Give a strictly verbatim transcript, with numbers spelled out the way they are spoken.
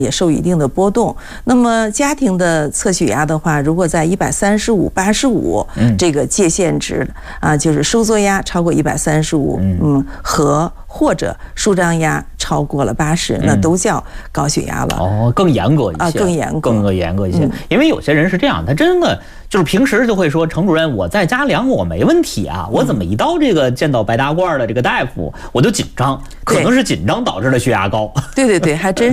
也受一定的波动。那么家庭的测血压的话，如果在一百三十五、八十五这个界限值啊，就是收缩压超过一百三十五，嗯，和或者舒张压超过了八十，那都叫高血压了。 哦，更严格一些啊， 更严格， 更严格一些。因为有些人是这样，他真的就是平时就会说，程主任，我在家量我没问题啊，我怎么一到这个见到白大褂的这个大夫，我就紧张，可能是紧张导致的血压高。 对对对，还真。